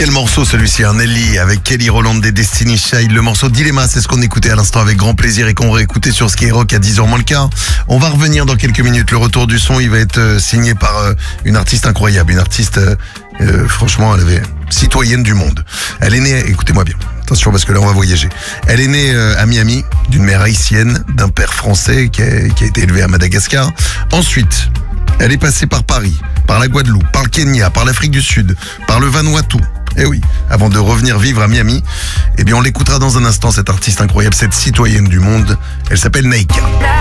Quel morceau celui-ci, un Nelly avec Kelly Rowland des Destiny Child. Le morceau Dilemma, c'est ce qu'on écoutait à l'instant avec grand plaisir et qu'on réécoutait sur Skyrock à 10h moins le quart. On va revenir dans quelques minutes. Le retour du son, il va être signé par une artiste incroyable. Une artiste, franchement, elle avait citoyenne du monde. Elle est née, écoutez-moi bien. Attention parce que là on va voyager. Elle est née à Miami, d'une mère haïtienne, d'un père français qui a été élevé à Madagascar. Ensuite, elle est passée par Paris, par la Guadeloupe, par le Kenya, par l'Afrique du Sud, par le Vanuatu. Eh oui, avant de revenir vivre à Miami, eh bien on l'écoutera dans un instant, cette artiste incroyable, cette citoyenne du monde. Elle s'appelle Naïka.